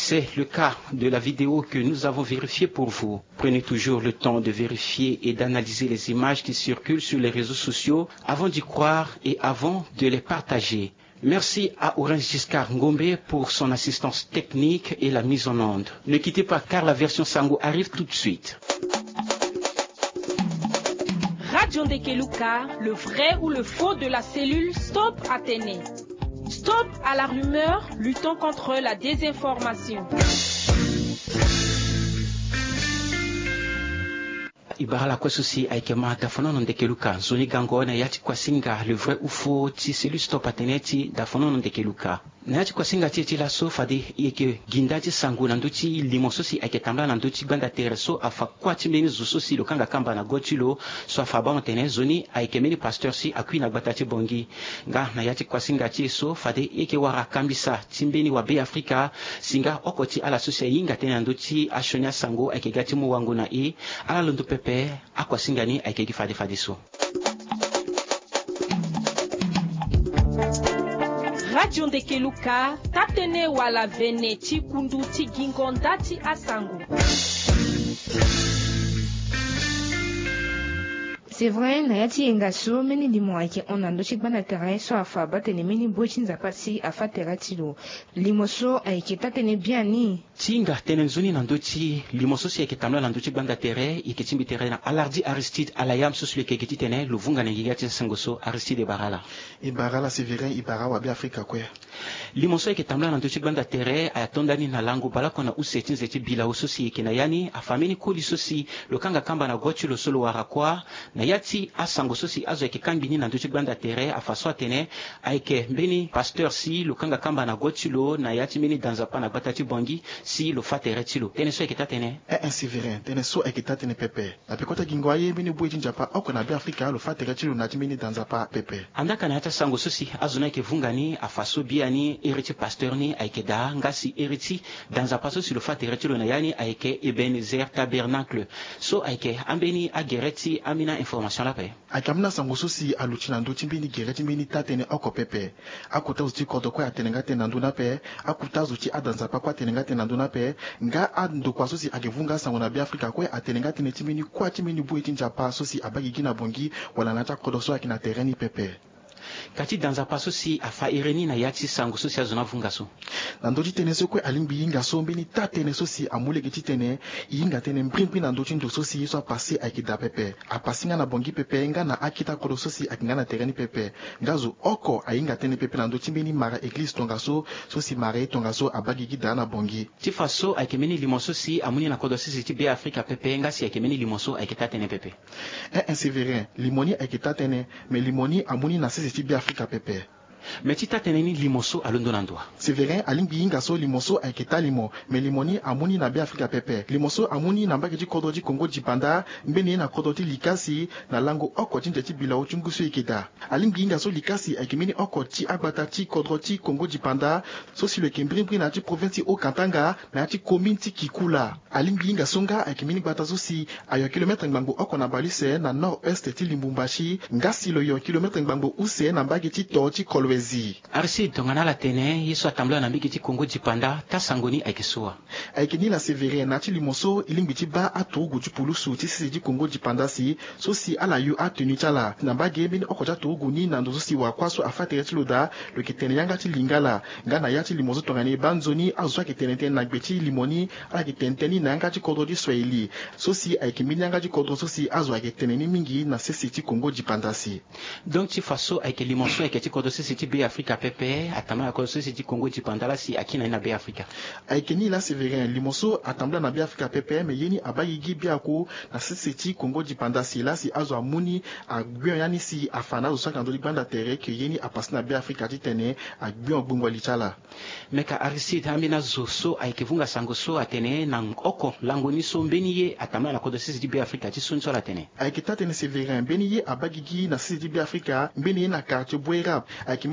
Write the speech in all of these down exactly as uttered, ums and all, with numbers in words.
C'est le cas de la vidéo que nous avons vérifiée pour vous. Prenez toujours le temps de vérifier et d'analyser les images qui circulent sur les réseaux sociaux avant d'y croire et avant de les partager. Merci à Orange Giscard Ngombe pour son assistance technique et la mise en onde. Ne quittez pas car la version Sango arrive tout de suite. Radio Ndekeluka, le vrai ou le faux de la cellule Stop Athénée. Stop à la rumeur, luttons contre la désinformation. Ibarala kwa susi aikema dafonono Ndekeluka zoni gango na yati kwa singa le vrai ou faux ti cellule Stop Athénée ti dafonono Ndekeluka. Na yati kwa singa ti ti la so fade yeke gindaji sangu na nduti limoso si aike tambla na nduti banda tere so afa kwa ti meni zuso si lo kanga kamba na gotilo so afa ba ontene zoni aike meni pasteur si akui na gbata bongi nga na yati kwa singa ti so fade yeke wara kambisa timbeni wa be Afrika singa okoti ala sosia yinga tena nduti ashonya sango aike gati mu wangu na e ala londo pepe akwa singa ni aike gifade fade so. Radio Ndekeluka, tatene wala vene ti kundu ti gingonda ti asango. C'est vrai, na yati engaso meni limo ake onando chikbana terrain so afa batene meni bochinza pasi afa teratilo. Limoso aike tatene biani. Tinga tenen zoni nandoti limoso si eke tamla nandoti banda terrain ike timbi terrain na alardi Aristide alayam so sule kekiti tene luvunga ngigati sangoso Aristide Barala. Ibarala Severin Ibara wa bi Afrika kwe. Limoso eke tamla nandoti banda terrain ayatondani na lango balako na usetin zeti bila usosi eke na yani afameni koli sosi lokanga kamba na gochi lo solo warakwa na yati asango sosi azo eke kambini na nduchi gbanda tere afaso atene aike mbeni pasteur si lokanga kamba na gotilo na yati meni danzapa na gbata ti bongi si lo fatere tilo tene so eke tatene eh eh Severin tene so eke tatene pepe na pekota gingwaye meni bwe jinjapa oko na bi Afrika lo fatere tilo na ti meni danzapa pepe andaka na yata sango sosi azo na eke vungani afaso biani eriti pasteur ni aike da ngasi eriti danzapa sosi lo fatere tilo na yani aike Ebenezer Tabernacle so aike ambeni agereti amina information la paix. Akamna sangoso si aluchina ndo timbini gereti mbini tatene oko pepe. Akuta uti kodo kwa atenengate nanduna pe. Akuta uti adanzapa kwa atenengate nanduna pe. Nga ando kwa sosi agevunga sangona bi Afrika kwa atenengate netimbini kwa timbini buwe tinjapa sosi abagi gina bongi wala nata kodo so akina tereni pepe. Kati danzapa sosi afa ireni na yati sango sosi azona vunga so. Nandoji tene so kwe alimbi yinga so mbini ta tene sosi amule geti tene yinga tene mprimpi nandoji ndo sosi yiso apase aikida pepe. Apasinga na bongi pepe nga na akita kodo sosi akinga na tereni pepe. Ngazo oko ayinga tene pepe nandoji mbini mara eglise tonga so sosi mara tonga so abagi gida na bongi. Tifa so aikemeni limoso si amuni na kodo sosi ti be Afrika pepe nga si aikemeni limoso aikita tene pepe. Eh eh Severin, limoni aikita tene me limoni amuni na sisi ti bi Afrika pepe. Metita teneni limoso alondo nandwa. Severin alingi yinga so limoso aiketa limo me limoni amuni na bi Afrika pepe. Limoso amuni na mbaki ji kodo ji Kongo jipanda mbeni na kodo ti likasi na lango oko jinje ti bila uchungusu ikeda. Alingi yinga so likasi aikimini oko ti agbata ti kodo ti Kongo jipanda so si le kembrimbri na ti province o Katanga na ti commune ti Kikula. Alingi yinga songa aikimini gbata so si ayo kilometre ngbango oko na balise na nord-est ti Limbumbashi ngasi lo yo kilometre ngbango use na mbaki ti to ti Kolwezi. Arsi tongana la tene yiso atambla na mbiki ti Kongo jipanda ta sangoni aikesua. Aikeni la Severin na ti limoso ilingbi ba atogu ti pulusu ti sisi ti Kongo jipanda si so si ala yu atenu chala na mbage mbini oko ja togu ni na ndozo si wakwaso afatere ti loda lo kitene yanga ti lingala nga na ya ti limoso tongani banzoni azwa kitene ten na gbe ti limoni ala kitene teni na yanga ti kodro ti Swahili so si aikemini yanga ti kodro so si azwa kitene ni mingi na sisi ti Kongo jipanda si. Donc ti faso aike limoso aike ti kodro sisi ti be Afrika pepe atama ko sisi ti Kongo jipanda la si akina na be Afrika. Aikeni la Severin limoso atambla na be Afrika pepe me yeni abayigi biako na sisi ti Kongo jipanda si la si azwa muni agbion yani si afana zo sakando li banda tere ke yeni apasna be Afrika ti tene agbion gbungwa li chala. Meka Aristide amina zo so aike vunga sango so atene na oko langoni so mbeni ye atama na kodo sisi ti be Afrika ti sunso la tene. Aike tatene Severin mbeni ye abagigi na sisi ti be Afrika mbeni ye na quartier Boerap aike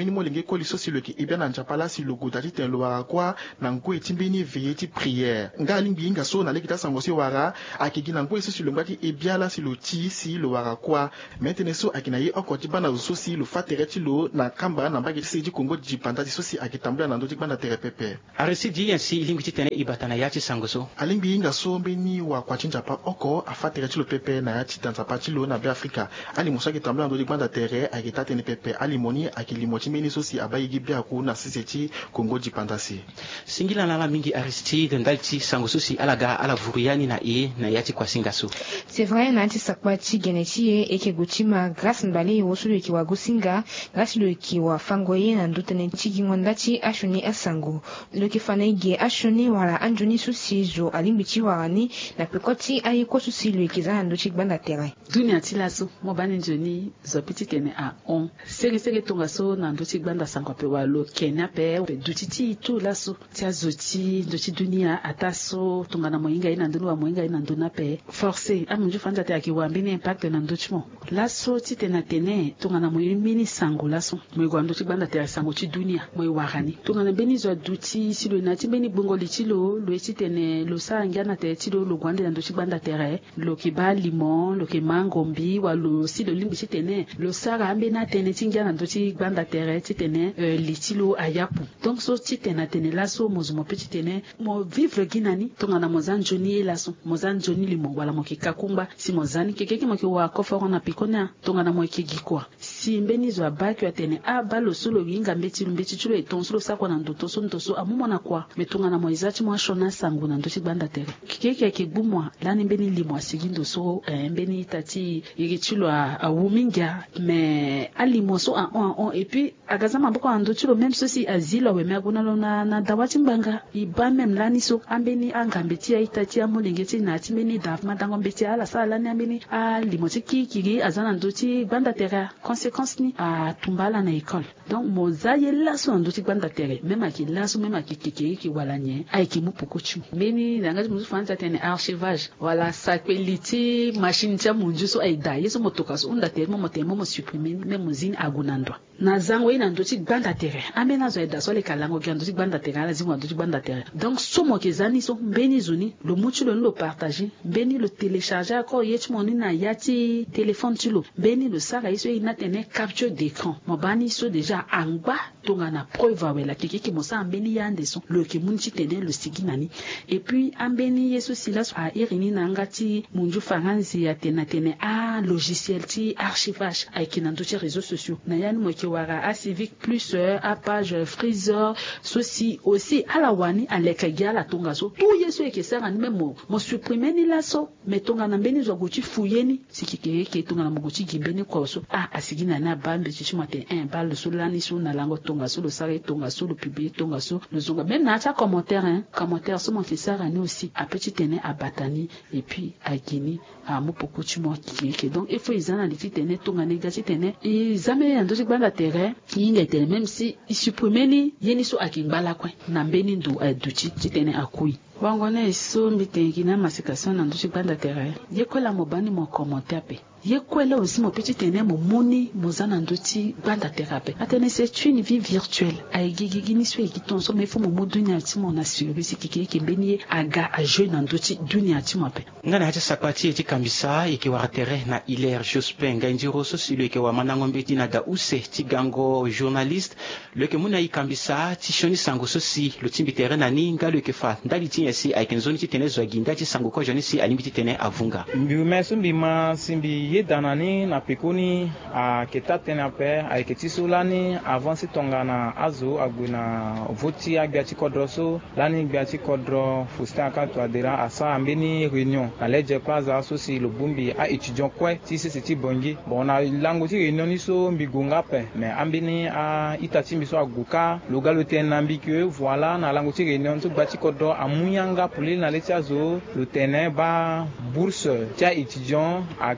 mini mo lenge ko liso si le ki ibia na njapala si lo godati ten lo wara kwa na ngwe timbeni veye ti prière nga lingi inga so na lekita sango si wara akigi na ngwe si lo ngati ibia la si lo ti si lo wara kwa metene so akina ye okoti bana so si lo fatere ti lo na kamba na mbagi si ji kongo ji panda ti so si akitambula na ndo ti bana tere pepe arisi di yansi lingi ti tene ibatana ya ti sango so alingi inga so mbeni wa kwa chinjapa oko afatere ti lo pepe na ya ti tanzapa ti lo na be Afrika ali musa kitambula ndo ti bana tere akita tene pepe ali moni akili moti mbeni so si abayigi bia ku na sisi ti kongo ji panda si singila na la mingi Aristide ndalti sango so si alaga ala vuriani na e na yati kwa singa so c'est vrai na ti sakpa ti gene ti ye e ke gutima grâce mbale ye wosu le ki wa gusinga grâce le ki wa fango ye na ndutene ti gingonda ti ashoni asango le ki fana ige ashoni wala anjoni so si zo alimbi ti warani na pekoti aye ko so si le ki za na ndo ti gbanda tere dunia ti laso mo bani njoni zo piti tene a on sege sege tonga so na ndo ti gbanda sango pe wa lo kenya pe pe duti ti tu laso ti azoti ndo ti dunia ataso tonga na moyinga ina ndo wa moyinga ina ndo na pe forcé amunju fanja te aki wambini impact na ndo chimo laso ti tena tene tonga na moyimini sango laso moy gwa ndo ti gbanda te sango ti dunia moy warani tonga na beni zo duti si lo na ti beni bongo li ti lo lo ti tene lo sa ngana te ti lo lo gwande na ndo ti gbanda tere lo ki ba limon lo ki mangombi wa lo si lo limbi ti tene lo sara ambe na tene ti ngana ndo ti gbanda tere ti tene uh, li ti lo ayapu donc so ti tena tene laso mozo mo petit tene mo vivre ginani tonga na mozan joni laso mozan joni limo wala mo ki kakumba si mozani kekeki mo ki wa koforo na pikona tonga na mo ki gikwa si mbeni zo abaki wa tene a balo solo yinga mbeti mbeti chulo eton solo sakwa na ndo toso ntoso amumo na kwa metonga na mo izati mo shona sangu na ndo ti gbanda tere kekeki ya kibumwa lani mbeni limo asigindo so eh, mbeni tati yigi chulo a, a wuminga me alimo so a on on et puis agazama boko ando chulo même ceci azilo we meguna lo na na dawati mbanga iba même lani so ambeni angambeti ya itati amolengeti na timeni daf madango mbeti ala sala ni ambeni a limoti kiki azana ndo ti gbanda tere conséquence ni a tumbala na école donc mozaye laso ndo ti gbanda tere même aki laso même aki kiki ki wala nye ai ki mu pokochu meni nanga mu fanta tene archivage wala sakweliti machine tia munju so ai da yeso motoka so unda tere mo temo mo supprimer même muzine agunandwa na zango ina ndo ti gbanda tere amena zo da so le kalango ki ndo ti gbanda tere ala zingo ndo ti gbanda tere donc somo ke zani so mbeni zuni lo muchu lo lo partager mbeni lo télécharger ko yeti moni na yati téléphone tu lo mbeni lo sara iso ina tene capture d'écran mo bani so déjà angba tonga na preuve wela kiki ki mo sa mbeni yande so lo ke munchi tene lo siginani et puis ambeni yeso silas a irini na ngati munju faranzi ya tena tene a logiciel ti archivage ai kinando ti réseaux sociaux na yani mo ki wara a civic plus a page freezer ceci aussi ala wani aleka giala tonga so tout yeso ke sera ni memo mo supprimer ni laso metonga na mbeni zo guchi fuyeni sikike ke tonga na muguchi gimbeni kwa so a asigina na bambe chichi mate un bal so lani so na lango tonga so le sare tonga so le public tonga so le zonga même na ta commentaire hein commentaire so mo sera ni aussi a petit tene a batani et puis a gini a mo pokuchi mo kike donc il faut izana li tene tonga negati tene e zame ando ti gbanda tere yinga tene même si i supprimer ni yeni so akingbala kwa na mbeni ndu a duchi tene akui wangona iso mbitengi na masikasyon na ndo ti gbanda tere yekola mo bani mo commentaire pe yekwela aussi mo petit tene mo moni mo zana ndo ti gbanda tere atene c'est une vie virtuelle ai gigi ni so ekiton so me fo mo mo dunia ti mo na service kiki ke beni aga a jeune ndo ti dunia ti mo pe ngana hata sakwati ti kambisa iki wa tere na Hilaire Jospin nganjiro so si le ke wa manango mbeti na da use ti gango journaliste le ke muna ikambisa ti shoni sango so si le timbi tere na ni ngalo ke fa ndali ti si ai kenzoni ti tene zo ginda ti sango ko joni si alimbi ti tene avunga mbi mesu mbi ma simbi ye danani na pikuni a keta tene ape ai keti solani avance tonga na azo aguna voti agbiati kodroso lani gbiati kodro fusta akatu adera asa ambeni réunion na leje plaza so si lobumbi a étudiant kwe ti sisi ti bongi bon na lango ti réunion ni so mbi gunga pe mais ambeni a itati mbi so aguka logalo tena mbi que voilà na lango ti réunion to gbati kodro amunya nga pour na leti azo le terrain ba bourse tia étudiant ak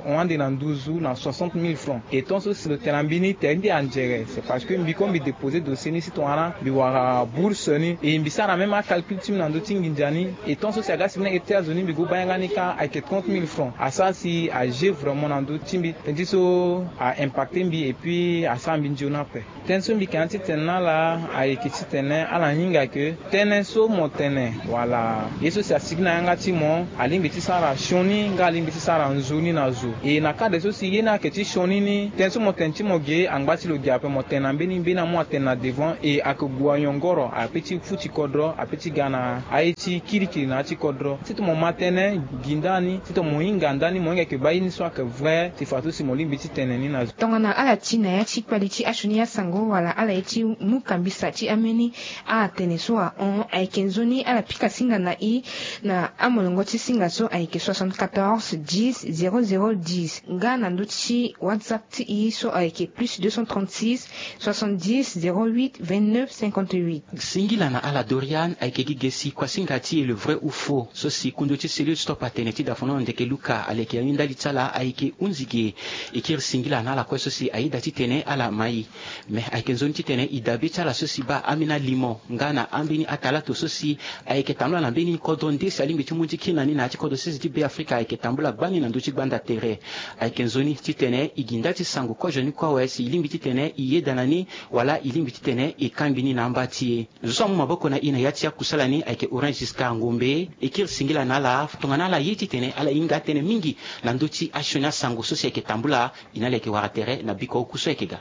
on a des douze na soixante mille francs. Et ton so si le tenambini tendi angere. C'est parce que mbi comme bi déposer dossier ni si ton ana bi wara bourse ni et mbi ça même à calcul tim na ndoti nginjani et ton so si aga si na États-Unis bi go bayanga ni ka avec trente mille francs. À ça si a j'ai vraiment na ndoti mbi tendi so a impacté mbi et puis à ça mbi njona pe. Tenso mbi kanti tenna la a ekiti tene ala hinga que tene so mo tene voilà. Yeso si asigna yanga ti mo ali mbi ti sara shoni nga ali mbi ti sara nzoni na zo. Et na ka de so si yena ke ti shoni ni tenso mo tenti mo ge angbati lo dia pe mo tena mbeni mbena mo tena devant et akogwa yongoro a petit futi kodro a petit gana a eti kirikiri na ti kodro tito mo matene gindani tito mo inga ndani mo inga ke bayini so ke vrai ti fatu si mo limbi ti teneni na zo. Tongana ala tina ya ti kwaliti ashuni ya sango wala ala eti mukambisa ti ameni a tene so a on a ekenzoni ala pika singa na i na amolongo ti singa so a eke soixante-quatorze dix zéro zéro dix nga na nduti WhatsApp ti i so a eke plus deux cent trente-six soixante-dix zéro huit vingt-neuf cinquante-huit. Singila na ala Dorian a eke gigesi kwa singa ti le vrai ou faux so si kundo ti cellule stop ateneti da fono ndeke luka aleke yinda litala a eke unzige ekir singila na ala kwa so si aida ti tene ala mai me a eke nzoni ti tene idabe ti ala so si ba amina limon nga na ambini atala to so si a eke tambula na mbeni kodo ndesi alimbi ti munji kina ni na ti kodo sisi ti be Afrika a eke tambula gbani na ndu ti gbanda tere a eke nzoni ti tene iginda ti sango kwa joni kwa wesi ilimbi ti tene iye danani wala ilimbi ti tene ikambini na mbati ye zo mu maboko na ina yati ya kusala ni ayke orange jiska ngombe ekir singila na la tongana la yiti tene ala inga tene mingi na ndoti ashona sango so se ke tambula ina leke waratere na biko kuso ekega.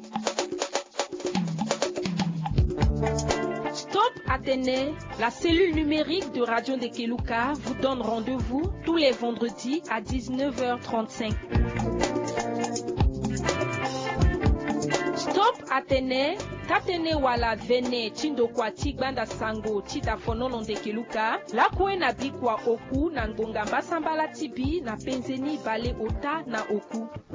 Stop Athénée, la cellule numérique de Radio Ndekeluka vous donne rendez-vous tous les vendredis à dix-neuf heures trente-cinq. Stop Athénée, Tatene wala vene chindo kwa tigbanda sango chita fonono Ndekeluka, la kwe na bikwa oku na ngonga mbasambala tibi na penzeni bale ota na oku.